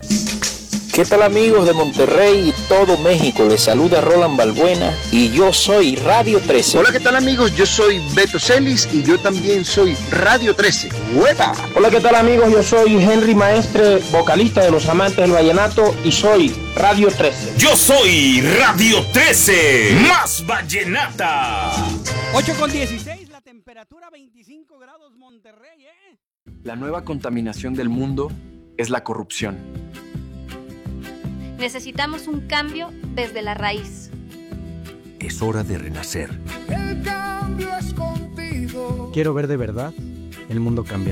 ¿Qué tal amigos de Monterrey y todo México? Les saluda Roland Balbuena y yo soy Radio 13. Hola, ¿qué tal amigos? Yo soy Beto Celis y yo también soy Radio 13. ¡Huepa! Hola, ¿qué tal amigos? Yo soy Henry Maestre, vocalista de Los Amantes del Vallenato y soy Radio 13. Yo soy Radio 13, más vallenata. 8:16, la temperatura 25 grados Monterrey, ¿eh? La nueva contaminación del mundo es la corrupción. Necesitamos un cambio desde la raíz. Es hora de renacer. El cambio es contigo. Quiero ver de verdad el mundo cambiar.